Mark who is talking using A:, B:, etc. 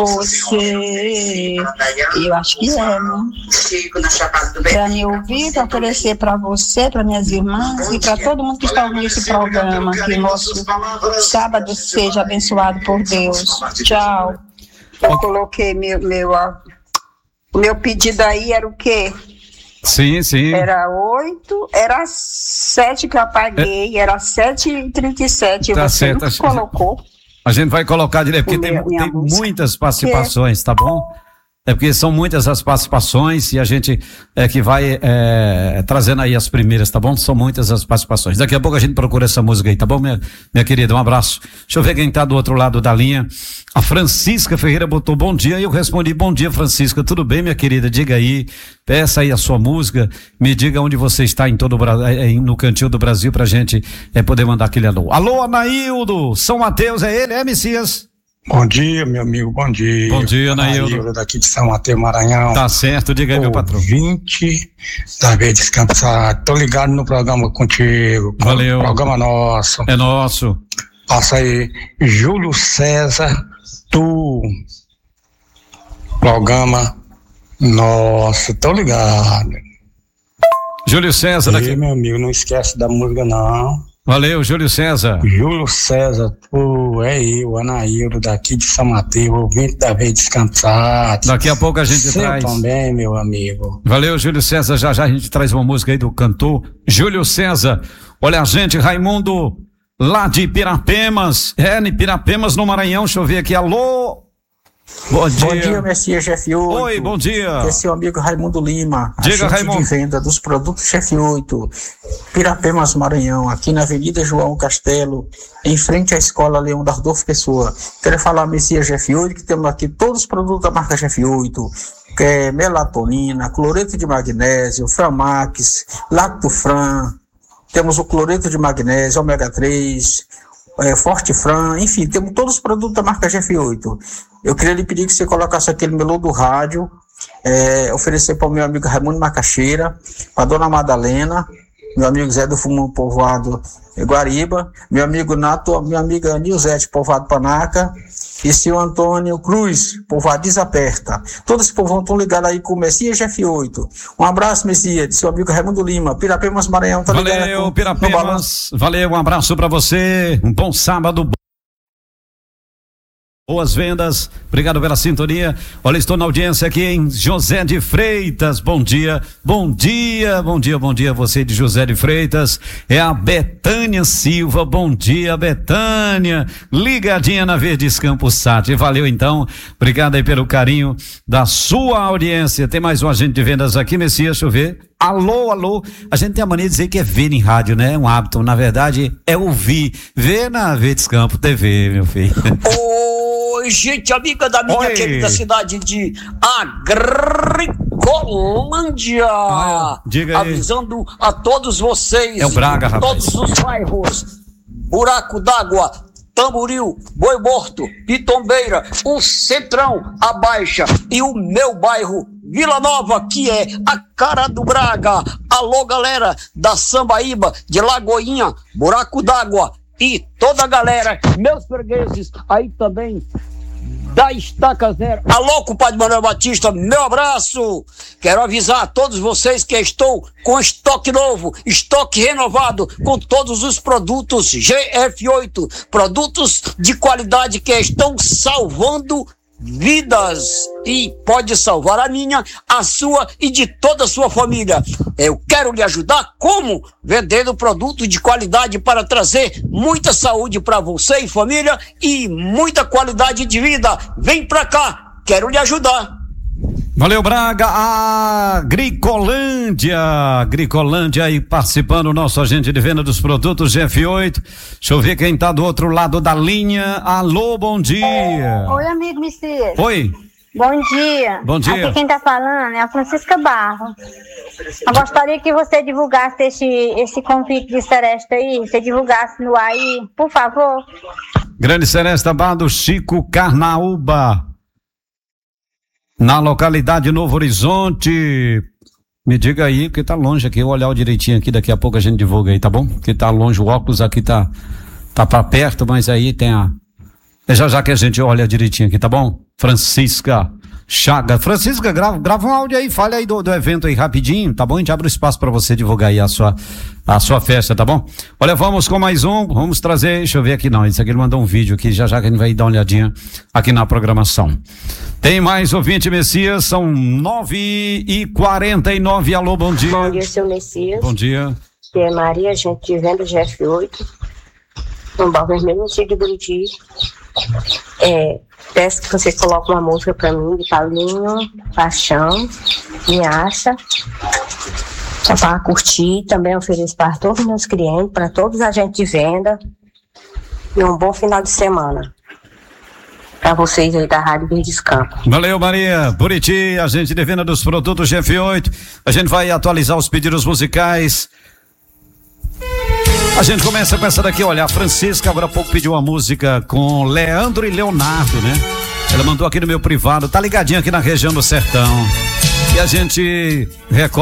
A: você, eu acho que é, né? Para me ouvir, para oferecer para você, para minhas irmãs e para todo mundo que está ouvindo esse programa, que o nosso sábado seja abençoado por Deus. Tchau. Eu coloquei o meu pedido aí era o quê?
B: Sim.
A: Era 8, era 7 que eu apaguei, era 7h37,
B: tá
A: você
B: certo,
A: não colocou.
B: A gente vai colocar direito, porque tem muitas participações, tá bom? É porque são muitas as participações e a gente que vai trazendo aí as primeiras, tá bom? São muitas as participações. Daqui a pouco a gente procura essa música aí, tá bom, minha querida? Um abraço. Deixa eu ver quem tá do outro lado da linha. A Francisca Ferreira botou bom dia e eu respondi bom dia, Francisca. Tudo bem, minha querida? Diga aí, peça aí a sua música, me diga onde você está em todo no cantinho do Brasil pra gente poder mandar aquele alô. Alô, Anaildo, São Mateus, é ele, Messias?
C: Bom dia, meu amigo, bom dia.
B: Bom dia, Anaildo.
C: Daqui de São Mateus, Maranhão.
B: Tá certo, diga aí, meu patrão.
C: 20 da vez descansar. Tô ligado no programa contigo.
B: Valeu.
C: Programa nosso.
B: É nosso.
C: Passa aí, Júlio César, programa nosso, tô ligado.
B: Júlio César
C: daqui. Meu amigo, não esquece da música, não.
B: Valeu, Júlio César.
C: Júlio César, o Anaildo daqui de São Mateus, ouvinte da vez descansar.
B: Daqui a pouco a gente traz.
C: Também, meu amigo.
B: Valeu, Júlio César, já a gente traz uma música aí do cantor Júlio César. Olha a gente, Raimundo, lá de Pirapemas, Pirapemas no Maranhão, deixa eu ver aqui, alô. Bom dia,
D: Messias Chef 8.
B: Oi, bom dia.
D: Esse é o amigo Raimundo Lima,
B: diga,
D: agente
B: Raimundo.
D: de venda dos produtos Chef 8, Pirapemas, Maranhão, aqui na Avenida João Castelo, em frente à Escola Leão da Rodolfo Pessoa. Quero falar, Messias Chef 8, que temos aqui todos os produtos da marca Chef 8, que é melatonina, cloreto de magnésio, Framax, Lactofran, temos o cloreto de magnésio, ômega 3, Forte Fran, enfim, temos todos os produtos da marca GF8. Eu queria lhe pedir que você colocasse aquele melô do rádio, oferecer para o meu amigo Raimundo Macaxeira, para a dona Madalena, meu amigo Zé do Fumo Povoado Guariba, meu amigo Nato, minha amiga Nilzete Povoado Panaca, e seu Antônio Cruz, Povoado Desaperta. Todo esse povão estão ligados aí com o Messias F8. Um abraço, Messias, de seu amigo Raimundo Lima, Pirapemas, Maranhão. Tá ligado?
B: Valeu, Pirapemas. Valeu, um abraço para você. Um bom sábado. Boas vendas, obrigado pela sintonia. Olha, estou na audiência aqui em José de Freitas. Bom dia, você de José de Freitas. É a Betânia Silva. Bom dia, Betânia. Ligadinha na Verdes Campos Sat. Valeu então, obrigado aí pelo carinho da sua audiência. Tem mais um agente de vendas aqui, Messias, deixa eu ver. Alô, a gente tem a mania de dizer que é ver em rádio, né? É um hábito, na verdade é ouvir. Ver na Verdes Campos TV, meu filho.
E: Oi, gente amiga da minha querida cidade de Agricolândia.
B: Diga aí.
E: Avisando a todos vocês,
B: é o Braga, rapaz.
E: Todos os bairros, Buraco d'Água, Tamboril, Boi Morto, Pitombeira, o Centrão, a Baixa e o meu bairro Vila Nova, que é a cara do Braga. Alô, galera da Sambaíba, de Lagoinha, Buraco d'Água e toda a galera, meus fregueses aí também da Estaca Zero. Alô, compadre Manuel Batista, meu abraço. Quero avisar a todos vocês que estou com estoque novo, estoque renovado, com todos os produtos GF8, produtos de qualidade que estão salvando vidas e pode salvar a minha, a sua e de toda a sua família. Eu quero lhe ajudar como? Vendendo produto de qualidade para trazer muita saúde para você e família e muita qualidade de vida. Vem pra cá, quero lhe ajudar.
B: Valeu, Braga. Agricolândia aí participando, o nosso agente de venda dos produtos GF8. Deixa eu ver quem tá do outro lado da linha. Alô, bom dia.
F: Oi, amigo Messias.
B: Oi.
F: Bom dia.
B: Bom dia.
F: Aqui quem tá falando é a Francisca Barro. Eu gostaria que você divulgasse esse convite de Seresta aí, você divulgasse no ar aí, por favor.
B: Grande Seresta Bar do Chico Carnaúba, na localidade Novo Horizonte. Me diga aí, porque tá longe aqui, eu vou olhar direitinho aqui, daqui a pouco a gente divulga aí, tá bom? Porque tá longe, o óculos aqui tá pra perto, mas aí tem Já que a gente olha direitinho aqui, tá bom? Francisca Chaga. Francisca, grava um áudio aí, fale aí do evento aí rapidinho, tá bom? A gente abre o espaço para você divulgar aí a sua festa, tá bom? Olha, vamos com mais um, vamos trazer, deixa eu ver aqui, não, esse aqui ele mandou um vídeo aqui, já que a gente vai dar uma olhadinha aqui na programação. Tem mais ouvinte, Messias, são 9h49, alô, bom dia.
G: Bom dia, seu Messias.
B: Bom dia.
G: Que é Maria, gente de venda GF8, no Barro Vermelho, no sítio de Buriti. Peço que você coloque uma música pra mim de Paulinho, Paixão, Me Acha, para curtir. Também ofereço para todos os meus clientes, para todos os agentes de venda, e um bom final de semana para vocês aí da Rádio Verdes Campos.
B: Valeu, Maria. Buriti, agente de venda dos produtos GF8. A gente vai atualizar os pedidos musicais. A gente começa com essa daqui, olha, a Francisca agora há pouco pediu uma música com Leandro e Leonardo, né? Ela mandou aqui no meu privado, tá ligadinho aqui na região do Sertão. E a gente recorda